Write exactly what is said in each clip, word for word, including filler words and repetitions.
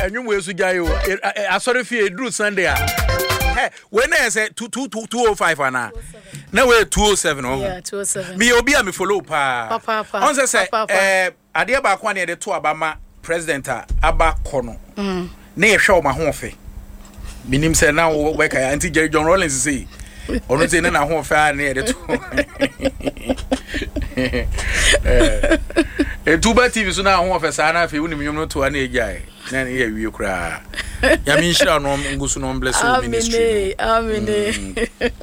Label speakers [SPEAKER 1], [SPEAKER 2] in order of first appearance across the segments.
[SPEAKER 1] enwum we su gyae o asori fie edru Sunday a hey when I say two two two oh five ana na we two oh seven oh
[SPEAKER 2] yeah two oh seven
[SPEAKER 1] me obi a me follow pa
[SPEAKER 2] papa papa
[SPEAKER 1] on say eh ade ba kwa na de to abama president a aba kono mm na ye hwe o ma ho fe minim say na we ka anti Jerry John Rollins say onu say na ho fe na ye de to eh e tuba T V so na ho fe sa na fe woni nyom no to na e gyae na ye wi kura ya mi nshira no ngusu no bless you ministry
[SPEAKER 2] amen amen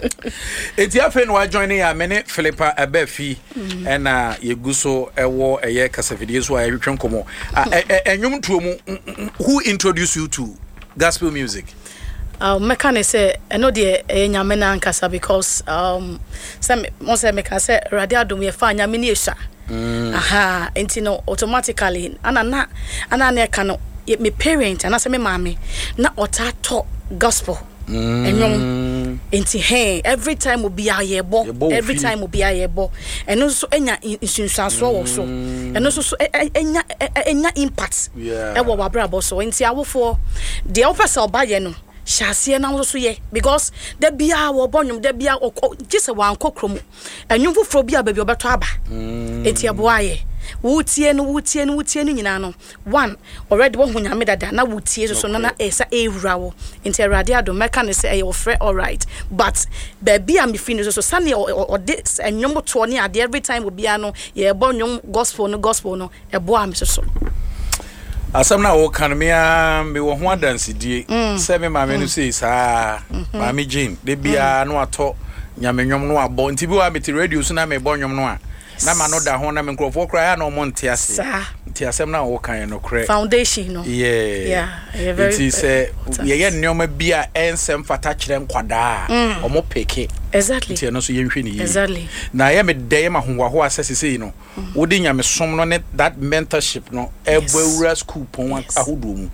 [SPEAKER 1] eti afa no join ya mene Philippa Abafi na ye guso ewo eye kasafidie so aye hwetwen komo enwom tuo mu who introduced you to gospel music?
[SPEAKER 2] Uh, mekane say eno de nyame na nkasa because um say mo say meka say radio adom ye fa nyame ni esha aha enti no automatically ana na ana na ka no me parent and say me mama na otato gospel enyom enti hey every time we be ayebo every time we be ayebo eno so enya insunsuaso wo so eno so enya enya impact e wo wabrabo so enti awofo de opesa obaye no Shasie na so ye because the bia wo bonyum the bia gise wan kokrom enwum foforo bia ba bi obeto aba enti eboaye wutie no wutie no wutie no nyina no one already wo hunyame dada na wutie so na na esa ewura wo enti awrade ado meka ne say e wo frɛ all right but ba bia me fi no so sane o de enwum to ne ade every time wo bia no ye bonyum gospel no gospel no eboa me so so
[SPEAKER 1] asam na wo kan me a me wo ho adanse die se me ma me no sei sa ma me Jane de bia no ato nyamenwom no abo nti bi wa me radio so na me bonyom no a na ma no da ho na me nkrofo kra ya no mo nte ase nti asam na wo kan no kre
[SPEAKER 2] foundation no
[SPEAKER 1] yeah
[SPEAKER 2] yeah very
[SPEAKER 1] nti se ye ye nyoma bia ensem fata kire nkwada o mo peke
[SPEAKER 2] exactly
[SPEAKER 1] nti no so ye nhwe ni
[SPEAKER 2] exactly
[SPEAKER 1] na ye me de ma ho ho asese sei no wo de nyame som no ne that mentorship no ebawura school pon ahodo mu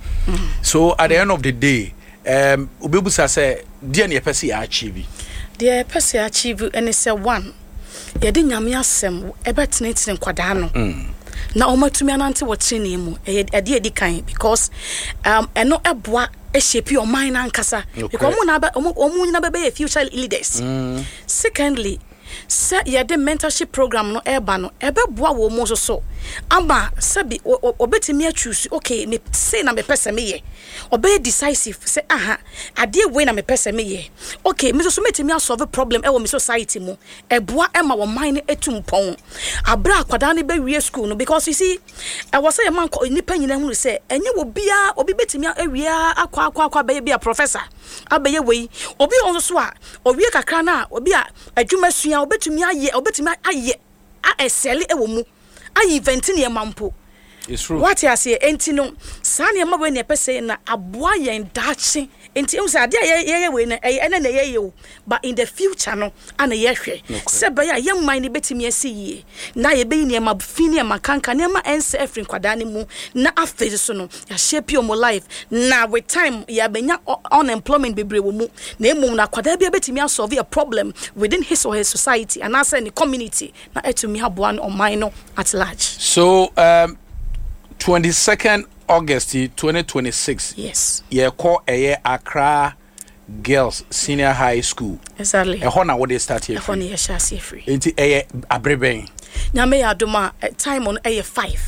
[SPEAKER 1] so at the end of the day um obebusa say dia ne pese ya achieve
[SPEAKER 2] dia pese ya achieve and say one ye de nyame asem ebetenetene nkwada no na omatumi anante wo trene mu e de edi kan because um eno eboa e shape your mind ankasa because omo na omo nyina be future leaders secondly say ye de mentorship program no eba no ebeboa wo mo so so ama sabi obetimi a choose okay me say na me pese me ye obe decisive say aha ade we na me pese me ye okay me so metimi a solve problem e wo me society mu eboa e ma wo mind etumpon abra akwada ne be wie school no because you see I was say man nipa nyina hu say enye wo bia obi betimi a wie akwa akwa akwa be bia professor abeye we obi on so a owie kakra na obi a adwuma sua obetumi aye obetumi aye a esele e wo mu ayi event ne mampo
[SPEAKER 1] it's true
[SPEAKER 2] what you say enti no sane ma we ne pese na aboa yen dachi enti em say ade ye ye we na ene na ye ye but in the future no ana ye hwe se ba ya yem man ne betimi asiye na ye be ne ma fini ma kanka ne ma ense afrin kwada ne mu na afezi so no ya shape your life na with time ya benya unemployment bebre wo mu na emum na kwada bia betimi solve a problem within his or her society and as any community na etumi aboa no on no at large.
[SPEAKER 1] So um twenty-second August twenty twenty-six.
[SPEAKER 2] Yes.
[SPEAKER 1] Ye call a Accra Girls Senior High School.
[SPEAKER 2] Exactly.
[SPEAKER 1] E hona wo dey start here.
[SPEAKER 2] E hona ye sha see free.
[SPEAKER 1] Enti e abreben.
[SPEAKER 2] Nyame ya doma time on e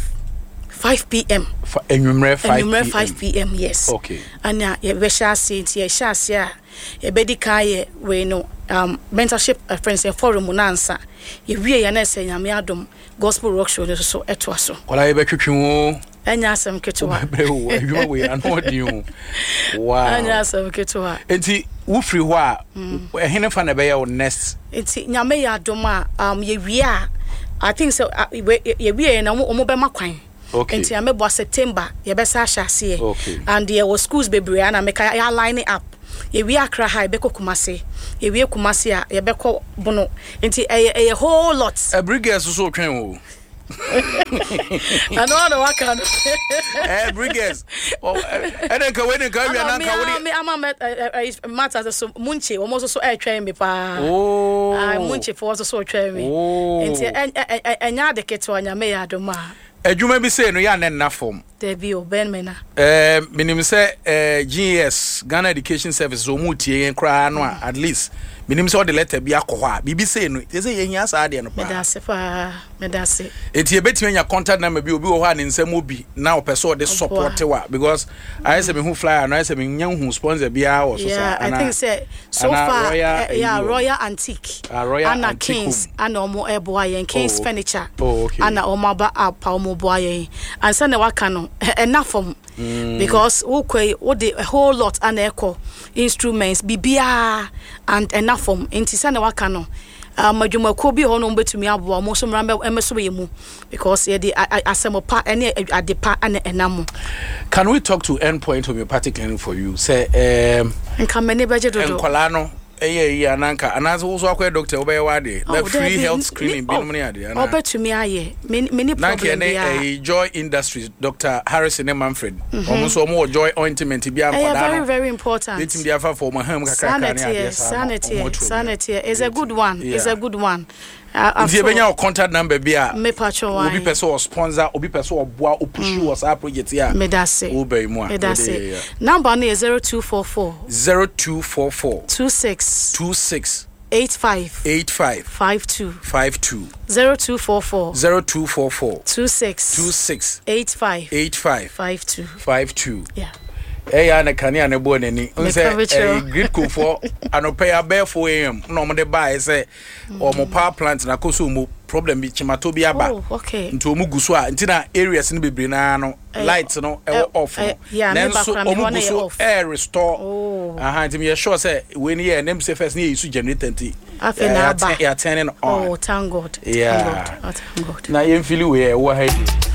[SPEAKER 2] five p.m.
[SPEAKER 1] Enwumre five
[SPEAKER 2] five p.m. yes.
[SPEAKER 1] Okay.
[SPEAKER 2] Ana ye be sha see enti ye sha see a ye be di kan ye we no um mentorship uh, friends and forum na ansa. Ye wie ya na se nyame adom gospel rock show so so eto aso.
[SPEAKER 1] Kola ye be twetwe
[SPEAKER 2] anya asem ketewa
[SPEAKER 1] brewo adwuma we anodi ho wow
[SPEAKER 2] anya asem ketewa
[SPEAKER 1] enti wo free ho a ehene fa na be ya next
[SPEAKER 2] enti nyame ya doma um ye wie a I think so ye wie na mo be makwan
[SPEAKER 1] okay
[SPEAKER 2] enti amebo September ye be sa ahase
[SPEAKER 1] okay
[SPEAKER 2] and there was schools bebre na make ya line up ye wie Accra High be Kumase ye wie Kumase a ye be ko bono enti a whole lot
[SPEAKER 1] a brigade so twen o
[SPEAKER 2] I know the work
[SPEAKER 1] eh brigades oh and then ka we then ka we na ka we
[SPEAKER 2] me am matter so munche almost so e twen me pa
[SPEAKER 1] oh
[SPEAKER 2] ah munche for so twen me enti enya de keto anya me ya do ma
[SPEAKER 1] adwuma bi say no ya na na form
[SPEAKER 2] There be oben mena.
[SPEAKER 1] Eh, minim say eh G S Ghana Education Service o mu tie kra no at least minim say o de letter bi akọ ho a bibi say no say say yehia sa de no pa.
[SPEAKER 2] Me da se fa, me da se.
[SPEAKER 1] Enti e betime nya contact number bi obi wo ho a ne nsam obi na o person o de support wa because I say me hu flyer no I say me nya hu sponsor bia o so
[SPEAKER 2] yeah, I think say so far Royal, uh, yeah Royal Antique
[SPEAKER 1] uh, Royal
[SPEAKER 2] Anna
[SPEAKER 1] Antique
[SPEAKER 2] Kings and omo ebo ayen Kings
[SPEAKER 1] oh,
[SPEAKER 2] Furniture
[SPEAKER 1] oh, okay.
[SPEAKER 2] Anna omo ba up omo bo ayen and say na waka no enough from mm. because wo kwai wo de a whole lot and echo instruments bibia and enough from enti say na waka no madwuma ko bi ho no betumi abo mo so mrambe emeso be mu because ye de asemopa ene adepa ane enamo.
[SPEAKER 1] Can we talk to Endpoint Homeopathic Clinic for you? Say um
[SPEAKER 2] nka mene beje dodo
[SPEAKER 1] enkola no eye yi ananka anazo wo so akwa doctor obe wade the free health screening bi no ne ade ana
[SPEAKER 2] obetumi aye many problem
[SPEAKER 1] ya Joy Industries Doctor Harrison and Manfred omo so omo Joy ointment bi ankola no
[SPEAKER 2] very very important
[SPEAKER 1] wetin bi afa for mo ham kakaka ne ade
[SPEAKER 2] sanity sanity is a good one is a good one.
[SPEAKER 1] If you benya contact number bi a
[SPEAKER 2] me patcho wan
[SPEAKER 1] obi person or sponsor obi person or boa o push you our project here
[SPEAKER 2] me da se
[SPEAKER 1] obi mu a
[SPEAKER 2] me da se number no is zero two four four
[SPEAKER 1] zero two four four
[SPEAKER 2] two six
[SPEAKER 1] two six
[SPEAKER 2] eight five
[SPEAKER 1] eight five
[SPEAKER 2] five two
[SPEAKER 1] five two
[SPEAKER 2] zero two four four
[SPEAKER 1] zero two four four
[SPEAKER 2] two six
[SPEAKER 1] two six
[SPEAKER 2] eight five
[SPEAKER 1] eight five
[SPEAKER 2] five two
[SPEAKER 1] five two.
[SPEAKER 2] Yeah.
[SPEAKER 1] Eh ya na kania na bo nani unse eh grid ko for anope ya be four a m no mo de buy say o mo power plant na koso mo problem bi chimato bi aba.
[SPEAKER 2] Oh, okay.
[SPEAKER 1] Nti o mu guso a nti na areas ni bebre na no lights no e off no. Then so o mu guso air restore.
[SPEAKER 2] Oh.
[SPEAKER 1] Aha nti me sure say we ni e nem say first ni use generator nti
[SPEAKER 2] afena ba
[SPEAKER 1] ya turning on.
[SPEAKER 2] Oh, thank God.
[SPEAKER 1] Yeah.
[SPEAKER 2] Thank God. Oh, thank God.
[SPEAKER 1] Na yem feel we e wo ha